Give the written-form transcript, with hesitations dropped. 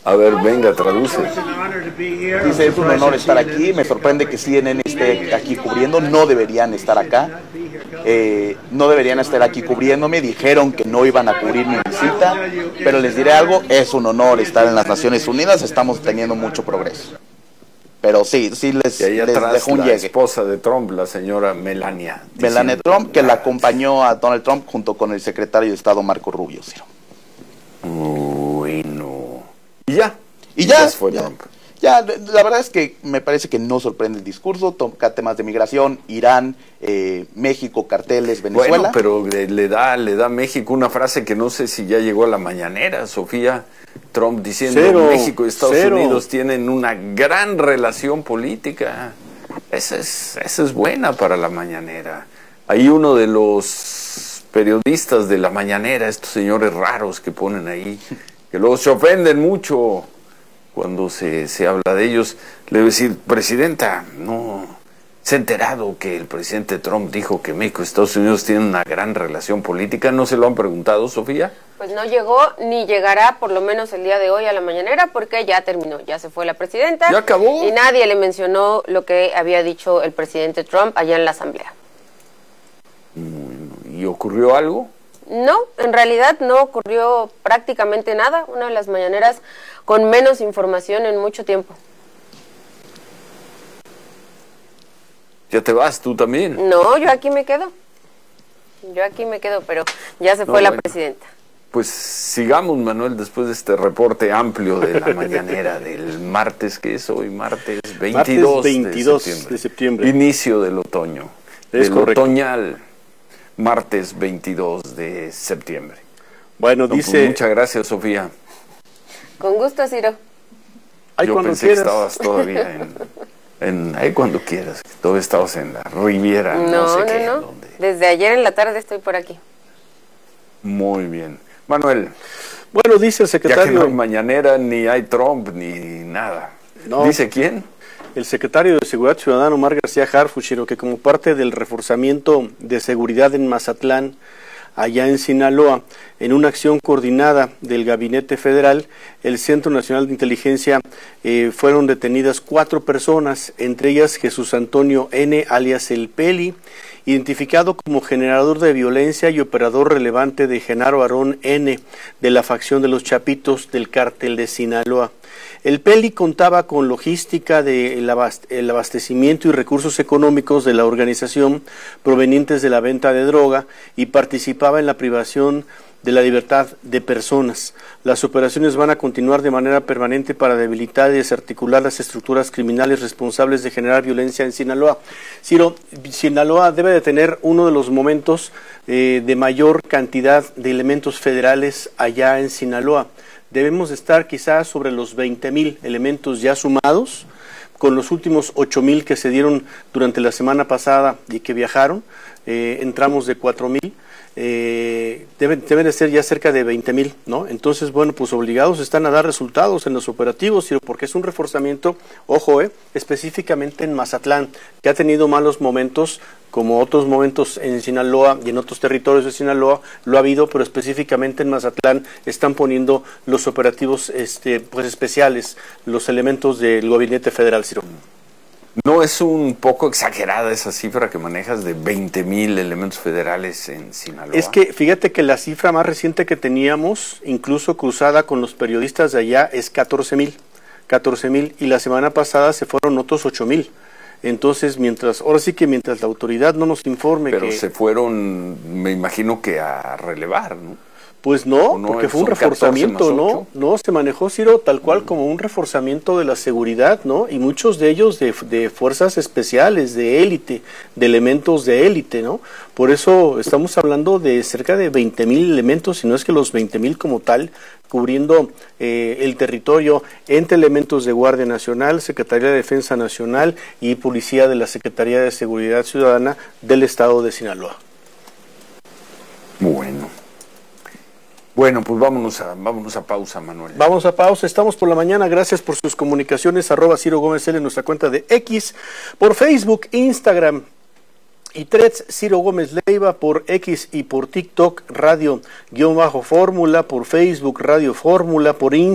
A ver, venga, traduce. Dice, es un honor estar aquí, me sorprende que CNN esté aquí cubriendo, no deberían estar acá, no deberían estar aquí cubriéndome, dijeron que no iban a cubrir mi visita, pero les diré algo, es un honor estar en las Naciones Unidas, estamos teniendo mucho progreso. Pero sí les dejó un la llegue. Esposa de Trump, la señora Melania. Melania Trump, que la acompañó a Donald Trump junto con el secretario de Estado Marco Rubio, Ciro. Bueno. Y ya. Trump. Ya, la verdad es que me parece que no sorprende el discurso, toca temas de migración, Irán, México, carteles, Venezuela. Bueno, pero le da a México una frase que no sé si ya llegó a la mañanera, Sofía. Trump diciendo México y Estados Unidos tienen una gran relación política. Esa es buena para la mañanera. Hay uno de los periodistas de la mañanera, estos señores raros que ponen ahí, que luego se ofenden mucho cuando se habla de ellos, le voy a decir, presidenta, no, ¿se ha enterado que el presidente Trump dijo que México y Estados Unidos tienen una gran relación política? ¿No se lo han preguntado, Sofía? Pues no llegó, ni llegará por lo menos el día de hoy a la mañanera, porque ya terminó, ya se fue la presidenta. ¿Ya acabó? Y nadie le mencionó lo que había dicho el presidente Trump allá en la asamblea. ¿Y ocurrió algo? No, en realidad no ocurrió prácticamente nada, una de las mañaneras con menos información en mucho tiempo. ¿Ya te vas tú también? No, yo aquí me quedo, pero ya se fue la presidenta. Pues sigamos, Manuel, después de este reporte amplio de la mañanera del martes, que es hoy, martes 22 de septiembre. Inicio del otoño, es correcto. Otoñal, martes 22 de septiembre. Bueno, no, dice... Pues muchas gracias, Sofía. Con gusto, Ciro. Yo pensé que estabas todavía ahí cuando quieras, todavía estabas en la Riviera, no sé qué. No. Desde ayer en la tarde estoy por aquí. Muy bien. Manuel. Bueno, dice el secretario... Ya que no hay mañanera, ni hay Trump, ni nada. No. ¿Dice quién? El secretario de Seguridad Ciudadana, Omar García Harfuch, que como parte del reforzamiento de seguridad en Mazatlán, allá en Sinaloa, en una acción coordinada del Gabinete Federal, el Centro Nacional de Inteligencia, fueron detenidas 4 personas, entre ellas Jesús Antonio N., alias El Peli, identificado como generador de violencia y operador relevante de Genaro Aarón N., de la facción de los Chapitos del cártel de Sinaloa. El Peli contaba con logística del abastecimiento y recursos económicos de la organización provenientes de la venta de droga y participaba en la privación de la libertad de personas. Las operaciones van a continuar de manera permanente para debilitar y desarticular las estructuras criminales responsables de generar violencia en Sinaloa. Ciro, Sinaloa debe de tener uno de los momentos de mayor cantidad de elementos federales allá en Sinaloa. Debemos estar quizás sobre los 20,000 elementos ya sumados, con los últimos 8,000 que se dieron durante la semana pasada y que viajaron, entramos de 4,000. Deben de ser ya cerca de 20,000, ¿no? Entonces, bueno, pues obligados están a dar resultados en los operativos, porque es un reforzamiento, ojo, específicamente en Mazatlán, que ha tenido malos momentos, como otros momentos en Sinaloa y en otros territorios de Sinaloa, lo ha habido, pero específicamente en Mazatlán están poniendo los operativos pues especiales, los elementos del Gabinete Federal, Ciro. ¿No es un poco exagerada esa cifra que manejas de 20,000 elementos federales en Sinaloa? Es que fíjate que la cifra más reciente que teníamos, incluso cruzada con los periodistas de allá, es 14,000, y la semana pasada se fueron otros 8,000. Entonces, ahora sí que mientras la autoridad no nos informe Pero se fueron, me imagino que a relevar, ¿no? Pues no, porque fue un reforzamiento, no, se manejó, Ciro, tal cual como un reforzamiento de la seguridad, ¿no? Y muchos de ellos de fuerzas especiales, de élite, de elementos de élite, ¿no? Por eso estamos hablando de cerca de 20,000 elementos, si no es que los 20,000 como tal, cubriendo el territorio entre elementos de Guardia Nacional, Secretaría de Defensa Nacional y Policía de la Secretaría de Seguridad Ciudadana del Estado de Sinaloa. Bueno, pues vámonos a pausa, Manuel. Vamos a pausa, estamos por la mañana, gracias por sus comunicaciones, @Ciro Gómez L en nuestra cuenta de X, por Facebook, Instagram y Threads, Ciro Gómez Leiva, por X y por TikTok, Radio-Fórmula, por Facebook, Radio Fórmula, por Instagram.